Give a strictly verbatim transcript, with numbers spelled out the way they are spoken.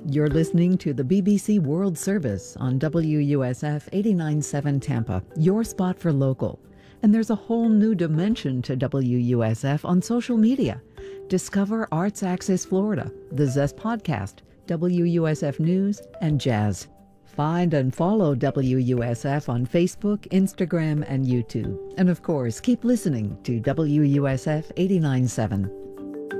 You're listening to the B B C World Service on W U S F eighty-nine point seven Tampa, your spot for local. And there's a whole new dimension to W U S F on social media. Discover Arts Access Florida, the Zest Podcast, W U S F News, and Jazz. Find and follow W U S F on Facebook, Instagram, and YouTube. And of course, keep listening to W U S F eighty-nine point seven.